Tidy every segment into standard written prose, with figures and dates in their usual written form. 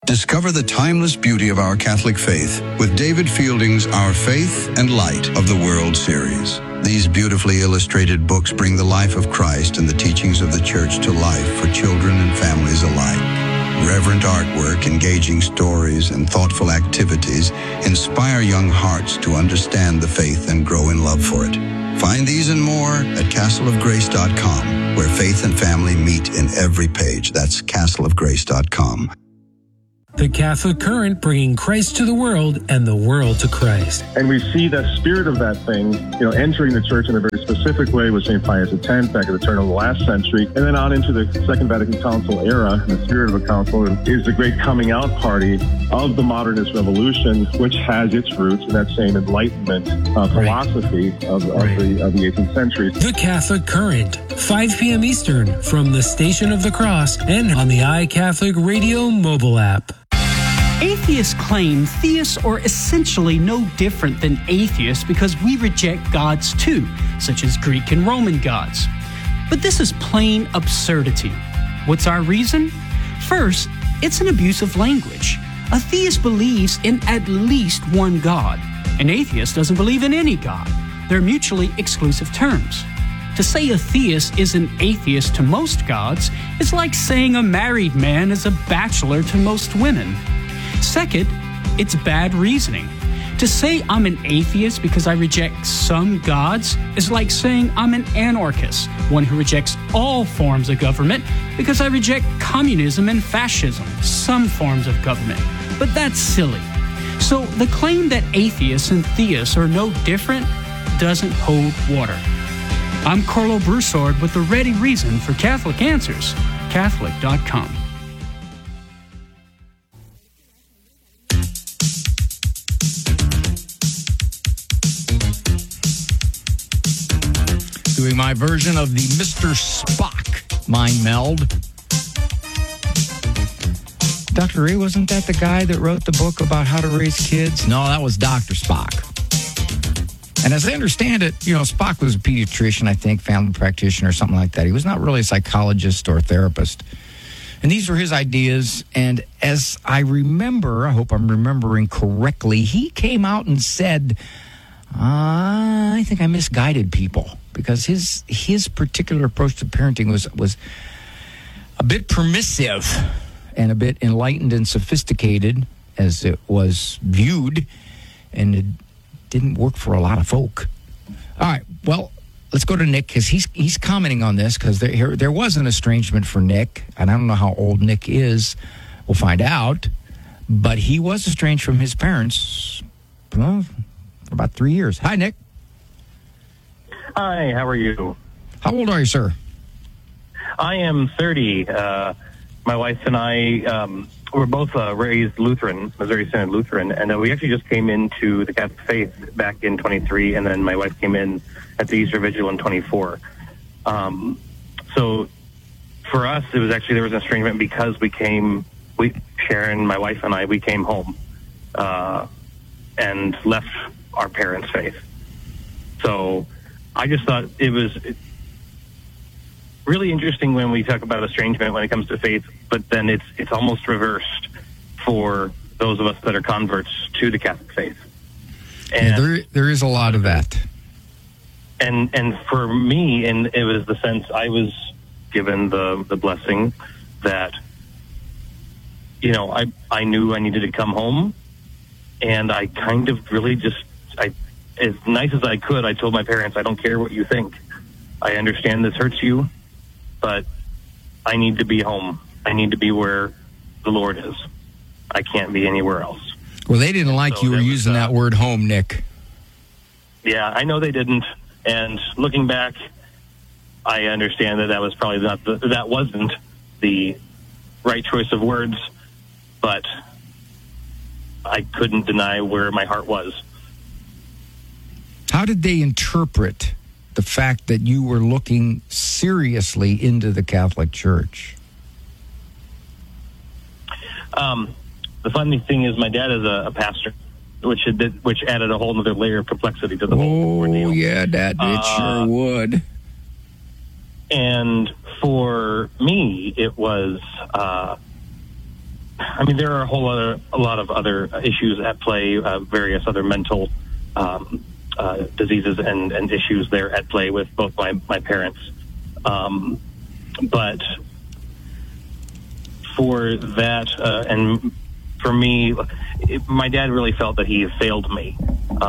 Discover the timeless beauty of our Catholic faith with David Fielding's Our Faith and Light of the World series. These beautifully illustrated books bring the life of Christ and the teachings of the Church to life for children and families alike. Reverent artwork, engaging stories, and thoughtful activities inspire young hearts to understand the faith and grow in love for it. Find these and more at castleofgrace.com, where faith and family meet in every page. That's castleofgrace.com. The Catholic Current, bringing Christ to the world and the world to Christ. And we see that spirit of that thing, entering the church in a very specific way with St. Pius X back at the turn of the last century, and then on into the Second Vatican Council era. The spirit of the council is the great coming out party of the modernist revolution, which has its roots in that same Enlightenment philosophy of the 18th century. The Catholic Current, 5 p.m. Eastern, from the Station of the Cross and on the iCatholic Radio mobile app. Atheists claim theists are essentially no different than atheists because we reject gods too, such as Greek and Roman gods. But this is plain absurdity. What's our reason? First, it's an abuse of language. A theist believes in at least one God. An atheist doesn't believe in any God. They're mutually exclusive terms. To say a theist is an atheist to most gods is like saying a married man is a bachelor to most women. Second, it's bad reasoning. To say I'm an atheist because I reject some gods is like saying I'm an anarchist, one who rejects all forms of government because I reject communism and fascism, some forms of government. But that's silly. So the claim that atheists and theists are no different doesn't hold water. I'm Carlo Broussard with the ready reason for Catholic Answers, Catholic.com. Doing my version of the Mr. Spock mind meld. Dr. Ray, wasn't that the guy that wrote the book about how to raise kids? No, that was Dr. Spock. And as I understand it, Spock was a pediatrician, I think, family practitioner or something like that. He was not really a psychologist or a therapist. And these were his ideas. And as I remember, I hope I'm remembering correctly, he came out and said, I think I misguided people, because his particular approach to parenting was a bit permissive and a bit enlightened and sophisticated as it was viewed, and it didn't work for a lot of folk. All right, well, let's go to Nick, because he's commenting on this, because there was an estrangement for Nick, and I don't know how old Nick is. We'll find out. But he was estranged from his parents for about 3 years. Hi, Nick. Hi, how are you? How old are you, sir? I am 30. My wife and I were both raised Lutheran, Missouri Synod Lutheran, and we actually just came into the Catholic faith back in 23, and then my wife came in at the Easter Vigil in 24. So for us, it was actually, there was an estrangement because Sharon, my wife and I, we came home and left our parents' faith. So I just thought it was really interesting when we talk about estrangement when it comes to faith, but then it's almost reversed for those of us that are converts to the Catholic faith. And there is a lot of that. And for me, and it was the sense I was given the blessing that, I knew I needed to come home, and I kind of really just, as nice as I could, I told my parents, I don't care what you think. I understand this hurts you, but I need to be home. I need to be where the Lord is. I can't be anywhere else. Well, they didn't like you were using that word home, Nick. Yeah, I know they didn't. And looking back, I understand that was probably that wasn't the right choice of words, but I couldn't deny where my heart was. How did they interpret the fact that you were looking seriously into the Catholic Church? The funny thing is my dad is a pastor, which added a whole other layer of complexity to the whole ordeal. Oh, yeah, that it sure would. And for me, it was I mean, there are a lot of other issues at play, various other mental diseases and issues there at play with both my parents. But for that, and for me, my dad really felt that he failed me.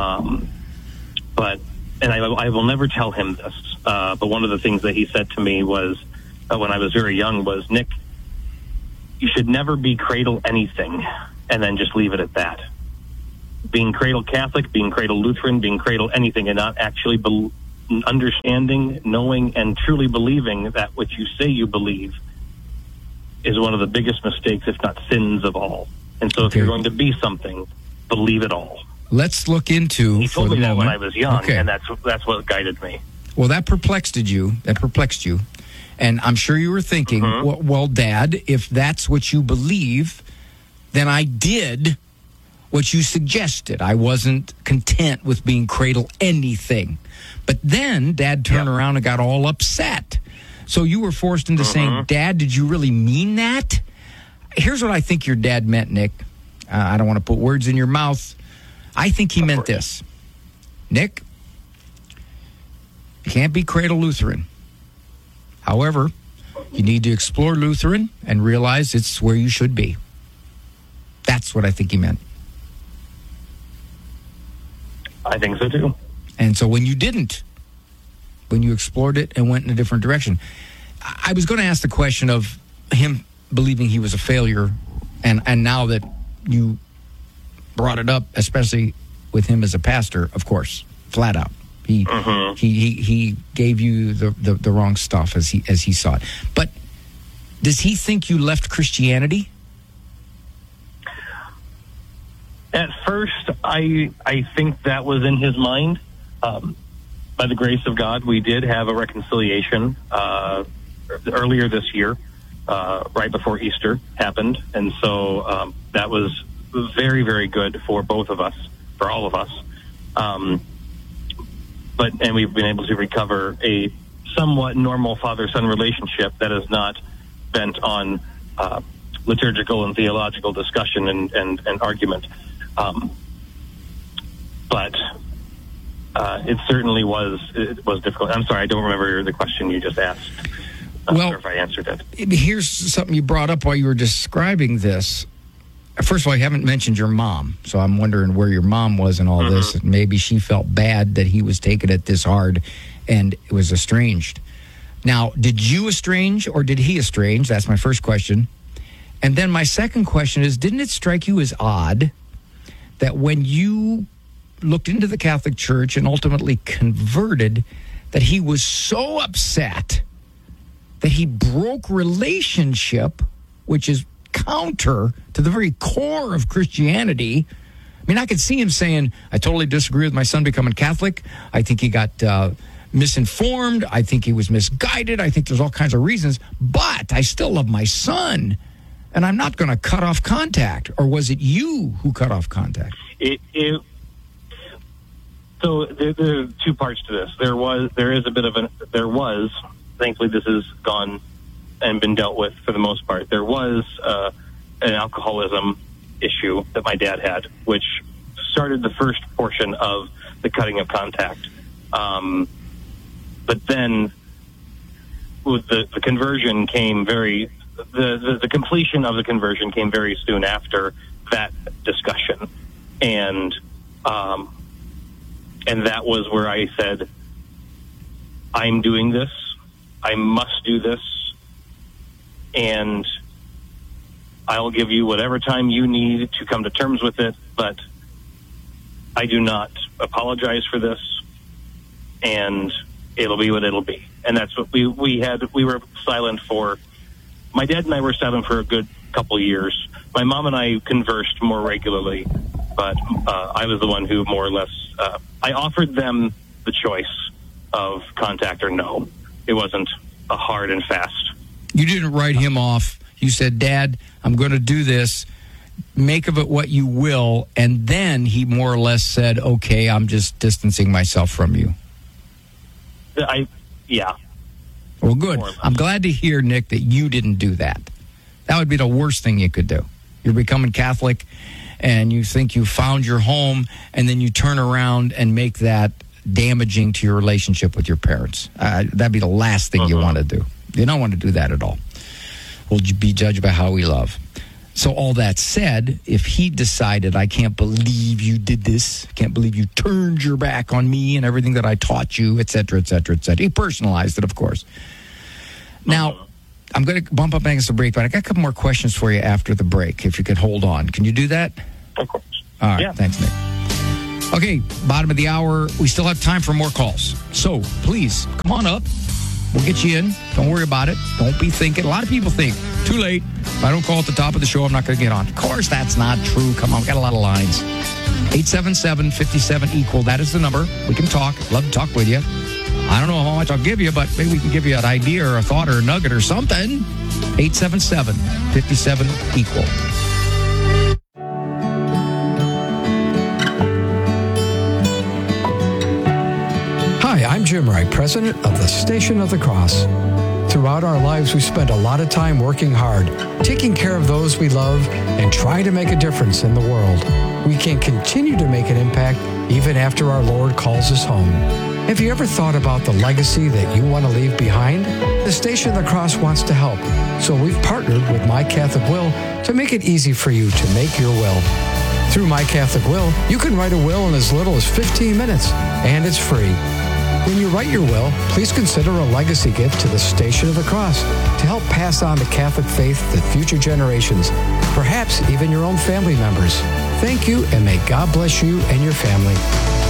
And I will never tell him this, but one of the things that he said to me was, when I was very young, was, Nick, you should never be cradle anything and then just leave it at that. Being cradle Catholic, being cradle Lutheran, being cradle anything, and not actually understanding, knowing, and truly believing that what you say you believe is one of the biggest mistakes, if not sins, of all. And so if you're going to be something, believe it all. Let's look into. He told me that when I was young, and that's what guided me. Well, that perplexed you. And I'm sure you were thinking, well, Dad, if that's what you believe, then I did what you suggested. I wasn't content with being cradle anything. But then Dad turned around and got all upset. So you were forced into saying, Dad, did you really mean that? Here's what I think your dad meant, Nick. I don't want to put words in your mouth. I think he meant this. Nick, you can't be cradle Lutheran. However, you need to explore Lutheran and realize it's where you should be. That's what I think he meant. I think so too. And so when you didn't, when you explored it and went in a different direction, I was going to ask the question of him believing he was a failure, and now that you brought it up, especially with him as a pastor, of course, flat out. He gave you the wrong stuff as he saw it. But does he think you left Christianity? At first, I think that was in his mind. By the grace of God, we did have a reconciliation earlier this year, right before Easter happened. And so that was very, very good for both of us, for all of us. And we've been able to recover a somewhat normal father-son relationship that is not bent on liturgical and theological discussion and argument. But it certainly was difficult. I'm sorry, I don't remember the question you just asked. Well, if I answered it. Here's something you brought up while you were describing this. First of all, you haven't mentioned your mom, so I'm wondering where your mom was in all this. Maybe she felt bad that he was taking it this hard and was estranged. Now, did you estrange or did he estrange? That's my first question. And then my second question is, didn't it strike you as odd that when you looked into the Catholic Church and ultimately converted, that he was so upset that he broke relationship, which is counter to the very core of Christianity? I mean, I could see him saying, I totally disagree with my son becoming Catholic. I think he got misinformed. I think he was misguided. I think there's all kinds of reasons, but I still love my son, and I'm not going to cut off contact. Or was it you who cut off contact? So there are two parts to this. There was, thankfully this has gone and been dealt with for the most part. There was an alcoholism issue that my dad had, which started the first portion of the cutting of contact. But then with the conversion came the completion of the conversion came very soon after that discussion. And that was where I said, I'm doing this. I must do this. And I'll give you whatever time you need to come to terms with it, but I do not apologize for this, and it'll be what it'll be. And that's what we were silent for. My dad and I were silent for a good couple years. My mom and I conversed more regularly, but I was the one who more or less, I offered them the choice of contact or no. It wasn't a hard and fast. You didn't write him off. You said, Dad, I'm going to do this. Make of it what you will. And then he more or less said, okay, I'm just distancing myself from you. Yeah. Well, good. I'm glad to hear, Nick, that you didn't do that. That would be the worst thing you could do. You're becoming Catholic, and you think you found your home, and then you turn around and make that damaging to your relationship with your parents. That'd be the last thing you want to do. You don't want to do that at all. We'll be judged by how we love. So all that said, if he decided, I can't believe you did this, can't believe you turned your back on me and everything that I taught you, et cetera, et cetera, et cetera. He personalized it, of course. Now, I'm going to bump up against the break, but I got a couple more questions for you after the break, if you could hold on. Can you do that? Of course. All right, yeah. Thanks, Nick. Okay, bottom of the hour. We still have time for more calls. So, please, come on up. We'll get you in. Don't worry about it. Don't be thinking. A lot of people think, too late. If I don't call at the top of the show, I'm not going to get on. Of course, that's not true. Come on, we got a lot of lines. 877-57-EQUAL. That is the number. We can talk. Love to talk with you. I don't know how much I'll give you, but maybe we can give you an idea or a thought or a nugget or something. 877-57-EQUAL. Hi, I'm Jim Wright, president of the Station of the Cross. Throughout our lives, we spend a lot of time working hard, taking care of those we love, and trying to make a difference in the world. We can continue to make an impact even after our Lord calls us home. Have you ever thought about the legacy that you want to leave behind? The Station of the Cross wants to help, so we've partnered with My Catholic Will to make it easy for you to make your will. Through My Catholic Will, you can write a will in as little as 15 minutes, and it's free. When you write your will, please consider a legacy gift to the Station of the Cross to help pass on the Catholic faith to future generations, perhaps even your own family members. Thank you, and may God bless you and your family.